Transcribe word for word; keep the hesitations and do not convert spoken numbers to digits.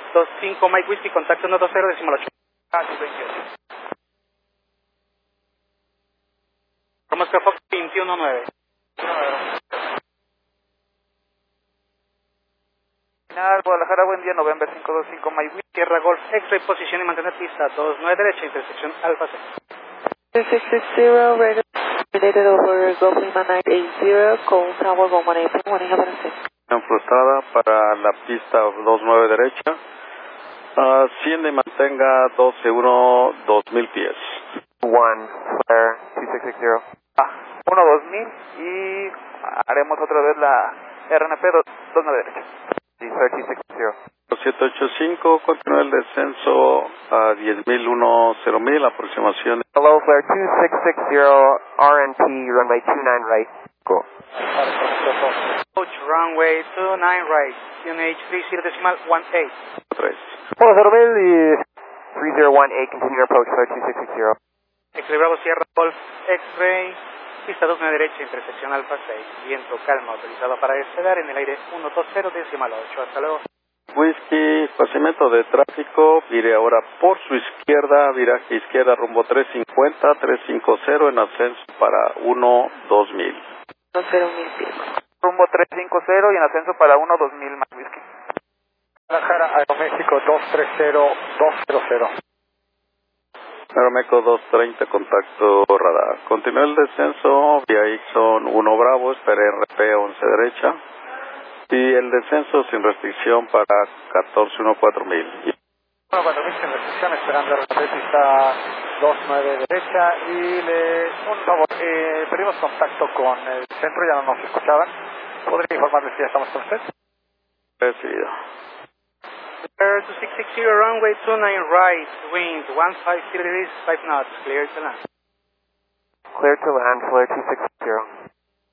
dos cinco Mike Whiskey, contacto uno dos cero, decimal ocho. Casi veintiocho. Romosca Fox veintiuno nueve. Guadalajara, buen día, November cinco dos cinco Mike Whiskey. Sierra Golf X-Ray, posición y mantener pista dos nueve derecha, intersección Alfa seis. six six zero, radar related over Golf Lima nine eight zero, con Tower one one eight one, have a six. Frustrada para la pista dos nueve derecha. Uh, Asciende y mantenga doce uno dos mil pies. one, flare, two six six zero. Ah, uno dos mil y haremos otra vez la R N P dos nueve derecha. Flare two six zero. siete ocho cinco, continúa el descenso a diez mil, cero mil, aproximación. Hello, flare two six six zero, R N P, runway two nine right. Cool. Approach runway two nine right, C N H three zero decimal one eight. tres. Hola, cero mil y three zero one eight, continue approach, flare two six six zero. X-Ray Bravo Sierra Golf X-Ray, pista dos nueve derecha, intersección Alfa seis. Viento calma, autorizado para despegar en el aire uno dos cero decimal ocho. Hasta luego. Whisky, espaciamiento de tráfico, vire ahora por su izquierda, viraje izquierda rumbo tres cincuenta, tres cincuenta en ascenso para uno dos mil. dos cero mil pies. Rumbo tres cincuenta y en ascenso para uno dos mil Mike Whiskey. Guadalajara, Aeroméxico dos tres cero, dos cero cero. Aeromeco dos treinta, contacto radar. Continúa el descenso, vía Ixon uno Bravo, espera R P once derecha. Y el descenso sin restricción para catorce uno cuatro mil. uno cuatro mil sin restricción, esperando R P pista dos nueve derecha. Y le, un favor, eh, pedimos contacto con el centro, ya no nos escuchaban. ¿Podría informarles que ya estamos con usted? Recibido. Air two six six zero, runway two nine right, wind one five zero degrees, five knots, clear to land. Clear to land, flare two six zero.